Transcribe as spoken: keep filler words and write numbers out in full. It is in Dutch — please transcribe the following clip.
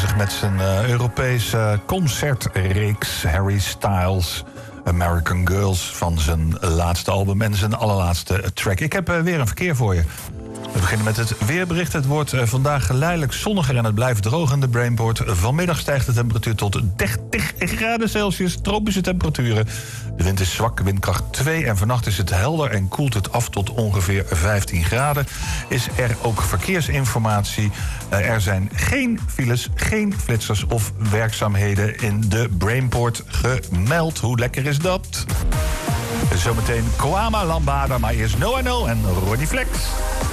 bezig met zijn uh, Europese concertreeks Harry Styles American Girls van zijn laatste album en zijn allerlaatste track. Ik heb uh, weer een verkeer voor je. We beginnen met het weerbericht. Het wordt uh, vandaag geleidelijk zonniger en het blijft droog in de Brainport. Vanmiddag stijgt de temperatuur tot dertig graden Celsius, tropische temperaturen. De wind is zwak, windkracht twee en vannacht is het helder en koelt het af tot ongeveer vijftien graden. Is er ook verkeersinformatie. Uh, er zijn geen files, geen flitsers of werkzaamheden in de Brainport gemeld. Hoe lekker is dat? Zometeen Kwama Lambada, maar eerst Noah No en Ronnie Flex.